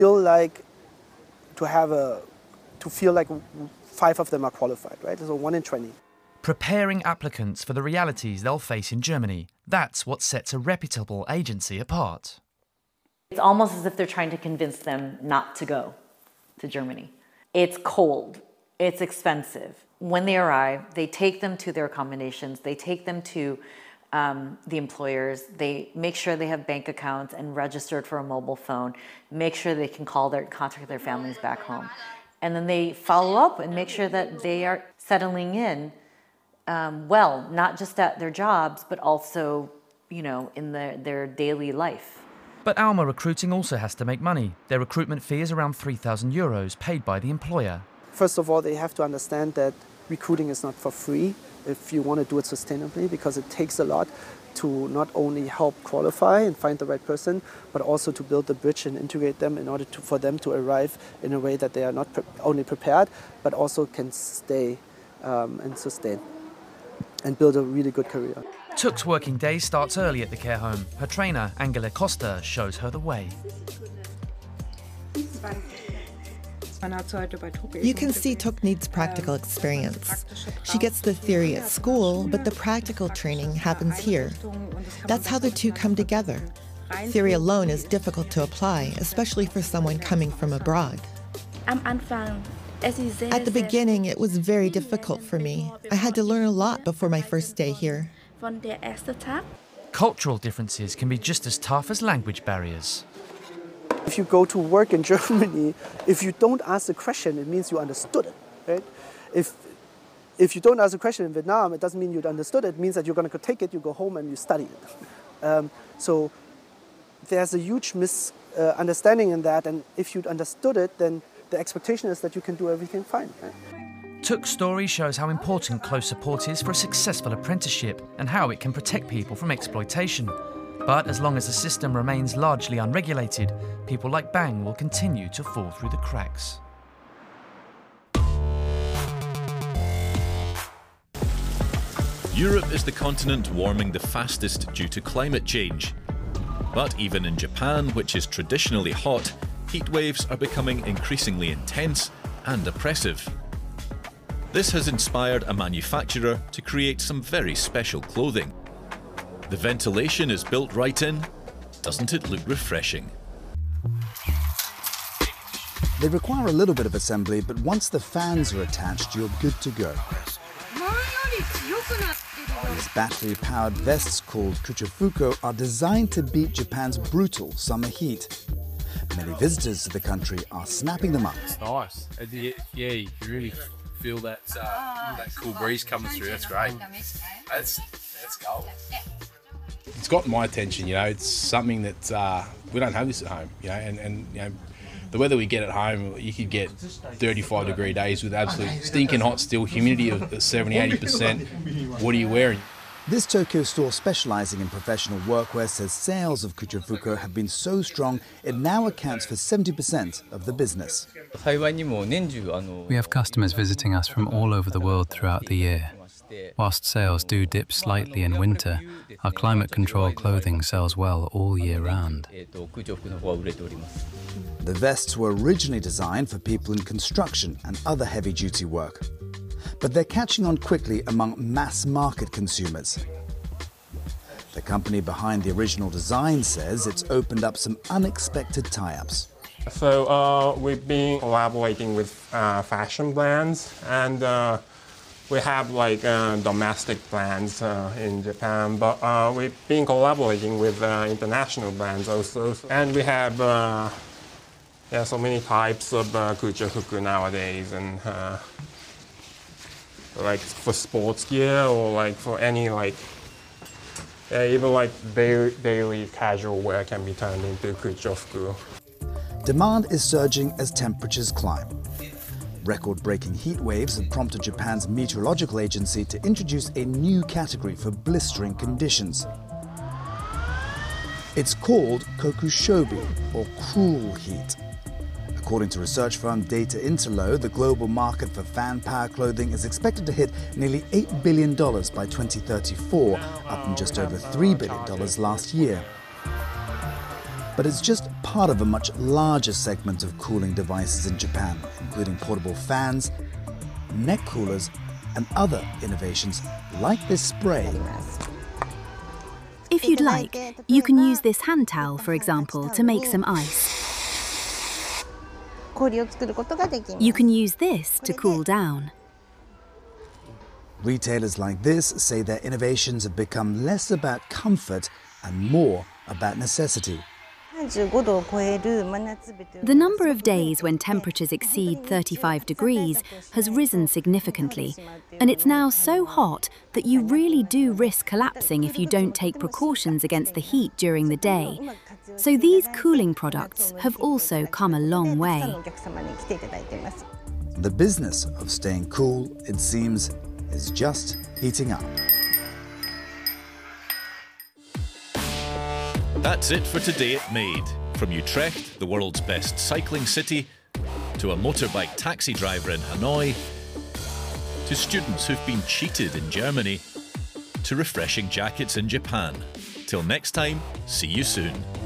Feel like to feel like 5 of them are qualified, right? So 1 in 20. Preparing applicants for the realities they'll face in Germany. That's what sets a reputable agency apart. It's almost as if they're trying to convince them not to go to Germany. It's cold, it's expensive. When they arrive, they take them to their accommodations, they take them to the employers, they make sure they have bank accounts and registered for a mobile phone, make sure they can contact their families back home. And then they follow up and make sure that they are settling in well, not just at their jobs, but also, you know, in their daily life. But Alma Recruiting also has to make money. Their recruitment fee is around €3,000 paid by the employer. First of all, they have to understand that recruiting is not for free if you want to do it sustainably, because it takes a lot to not only help qualify and find the right person, but also to build the bridge and integrate them in order for them to arrive in a way that they are not only prepared, but also can stay and sustain and build a really good career. Tuk's working day starts early at the care home. Her trainer, Angela Costa, shows her the way. You can see Tuk needs practical experience. She gets the theory at school, but the practical training happens here. That's how the two come together. Theory alone is difficult to apply, especially for someone coming from abroad. At the beginning, it was very difficult for me. I had to learn a lot before my first day here. Cultural differences can be just as tough as language barriers. If you go to work in Germany, if you don't ask the question, it means you understood it, right? If you don't ask the question in Vietnam, it doesn't mean you understood it. It means that you're going to take it, you go home and you study it. So there's a huge misunderstanding in that, and if you'd understood it, then the expectation is that you can do everything fine. Right? Tuk's story shows how important close support is for a successful apprenticeship and how it can protect people from exploitation. But as long as the system remains largely unregulated, people like Bang will continue to fall through the cracks. Europe is the continent warming the fastest due to climate change. But even in Japan, which is traditionally hot, heat waves are becoming increasingly intense and oppressive. This has inspired a manufacturer to create some very special clothing. The ventilation is built right in. Doesn't it look refreshing? They require a little bit of assembly, but once the fans are attached, you're good to go. These battery-powered vests called Kuchofuko are designed to beat Japan's brutal summer heat. Many visitors to the country are snapping them up. It's nice. Yeah, you really feel that cool breeze coming through. That's great. That's gold. It's got my attention, you know. It's something that we don't have this at home, you know, and you know, the weather we get at home, you could get 35-degree days with absolute stinking hot still, humidity of 70-80%. What are you wearing? This Tokyo store specializing in professional workwear says sales of Kuchofuko have been so strong it now accounts for 70% of the business. We have customers visiting us from all over the world throughout the year. Whilst sales do dip slightly in winter, our climate-controlled clothing sells well all year round. The vests were originally designed for people in construction and other heavy-duty work. But they're catching on quickly among mass-market consumers. The company behind the original design says it's opened up some unexpected tie-ups. So we've been collaborating with fashion brands, and we have like domestic brands in Japan, but we've been collaborating with international brands also. And we have so many types of Kuchofuku nowadays, and like for sports gear or like for any even like daily casual wear can be turned into Kuchofuku. Demand is surging as temperatures climb. Record-breaking heat waves have prompted Japan's meteorological agency to introduce a new category for blistering conditions. It's called kokushobi, or cruel heat. According to research firm Data Interlo, the global market for fan power clothing is expected to hit nearly $8 billion by 2034, up from just over $3 billion last year. But it's just part of a much larger segment of cooling devices in Japan, including portable fans, neck coolers, and other innovations like this spray. If you'd like, you can use this hand towel, for example, to make some ice. You can use this to cool down. Retailers like this say their innovations have become less about comfort and more about necessity. The number of days when temperatures exceed 35 degrees has risen significantly, and it's now so hot that you really do risk collapsing if you don't take precautions against the heat during the day. So these cooling products have also come a long way. The business of staying cool, it seems, is just heating up. That's it for today at Made. From Utrecht, the world's best cycling city, to a motorbike taxi driver in Hanoi, to students who've been cheated in Germany, to refreshing jackets in Japan. Till next time, see you soon.